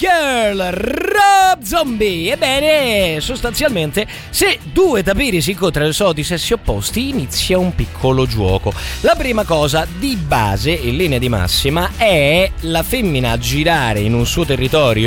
Girl, Rob Zombie. Ebbene, sostanzialmente, se due tapiri si incontrano e sono di sessi opposti, inizia un piccolo gioco. La prima cosa, di base, in linea di massima, è la femmina a girare in un suo territorio e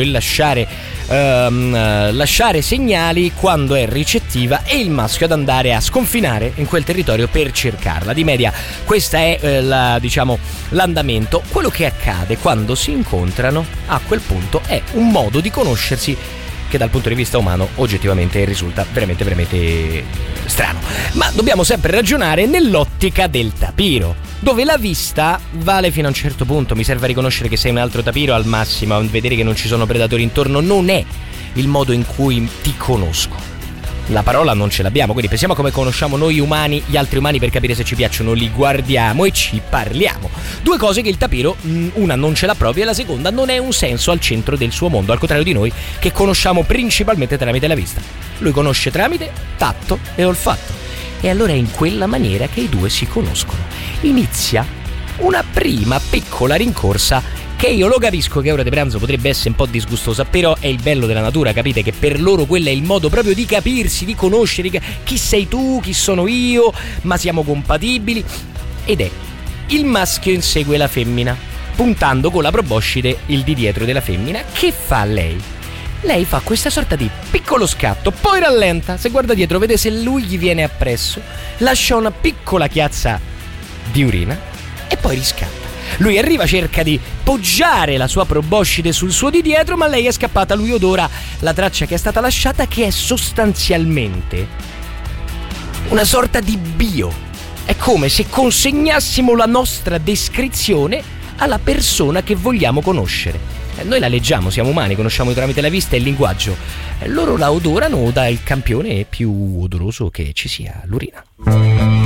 lasciare segnali quando è ricettiva, e il maschio ad andare a sconfinare in quel territorio per cercarla. Di media, questa è l'andamento. Quello che accade quando si incontrano a quel punto è un modo di conoscersi che dal punto di vista umano oggettivamente risulta veramente strano. Ma dobbiamo sempre ragionare nell'ottica del tapiro, dove la vista vale fino a un certo punto. Mi serve a riconoscere che sei un altro tapiro, al massimo a vedere che non ci sono predatori intorno non è il modo in cui ti conosco. La parola non ce l'abbiamo, quindi pensiamo a come conosciamo noi umani gli altri umani per capire se ci piacciono. Li guardiamo e ci parliamo. Due cose che il tapiro, una non ce l'ha proprio e la seconda non è un senso al centro del suo mondo, al contrario di noi che conosciamo principalmente tramite la vista. Lui conosce tramite tatto e olfatto, e allora è in quella maniera che i due si conoscono. Inizia una prima piccola rincorsa che io lo capisco che a ora di pranzo potrebbe essere un po' disgustosa, però è il bello della natura, capite? Che per loro quello è il modo proprio di capirsi, di conoscere chi sei tu, chi sono io, ma siamo compatibili. Ed è il maschio insegue la femmina, puntando con la proboscide il di dietro della femmina. Che fa lei? Lei fa questa sorta di piccolo scatto, poi rallenta, se guarda dietro vede se lui gli viene appresso, lascia una piccola chiazza di urina e poi riscatta. Lui arriva, cerca di poggiare la sua proboscide sul suo di dietro, ma lei è scappata. Lui odora la traccia che è stata lasciata, che è sostanzialmente una sorta di bio. È come se consegnassimo la nostra descrizione alla persona che vogliamo conoscere. Noi la leggiamo, siamo umani, conosciamo tramite la vista e il linguaggio. Loro la odorano dal campione più odoroso che ci sia, l'urina.